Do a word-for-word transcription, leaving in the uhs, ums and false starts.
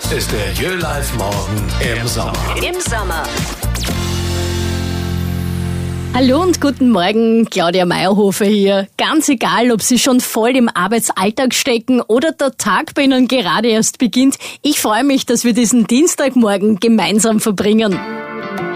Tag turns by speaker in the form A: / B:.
A: ist der YöLife Morgen im Sommer.
B: Im Sommer.
C: Hallo und guten Morgen, Claudia Meyerhofer hier. Ganz egal, ob Sie schon voll im Arbeitsalltag stecken oder der Tag bei Ihnen gerade erst beginnt, ich freue mich, dass wir diesen Dienstagmorgen gemeinsam verbringen.